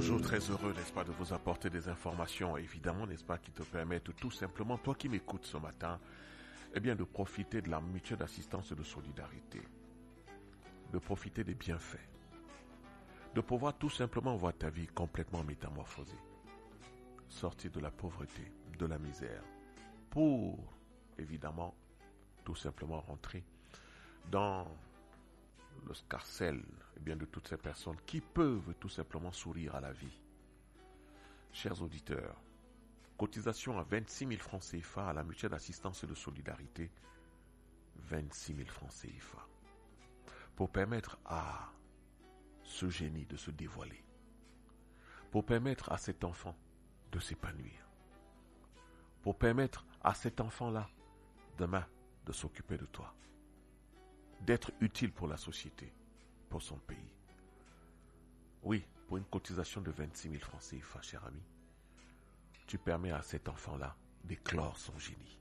Toujours très heureux, n'est-ce pas, de vous apporter des informations, évidemment, n'est-ce pas, qui te permettent tout simplement, toi qui m'écoutes ce matin, eh bien, de profiter de la mutuelle d'assistance et de solidarité, de profiter des bienfaits, de pouvoir tout simplement voir ta vie complètement métamorphosée, sortir de la pauvreté, de la misère, pour, évidemment, tout simplement rentrer dans le scarcelle de toutes ces personnes qui peuvent tout simplement sourire à la vie. Chers auditeurs, cotisation à 26 000 francs CFA à la mutuelle d'assistance et de solidarité, 26 000 francs CFA, pour permettre à ce génie de se dévoiler, pour permettre à cet enfant de s'épanouir, pour permettre à cet enfant-là, demain, de s'occuper de toi, d'être utile pour la société, pour son pays. Oui, pour une cotisation de 26 000 francs CFA, cher ami, tu permets à cet enfant-là d'éclore son génie.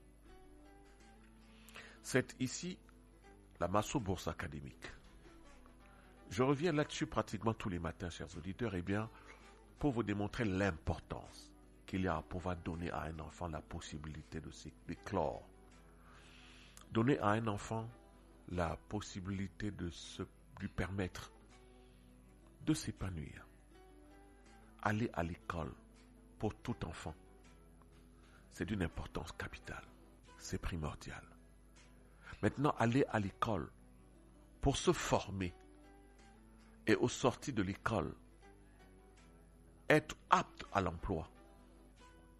C'est ici la Masso Bourse académique. Je reviens là-dessus pratiquement tous les matins, chers auditeurs, pour vous démontrer l'importance qu'il y a à pouvoir donner à un enfant la possibilité d'éclore. Donner à un enfant la possibilité de lui permettre de s'épanouir. Aller à l'école pour tout enfant, c'est d'une importance capitale, c'est primordial. Maintenant, aller à l'école pour se former et au sortir de l'école, être apte à l'emploi,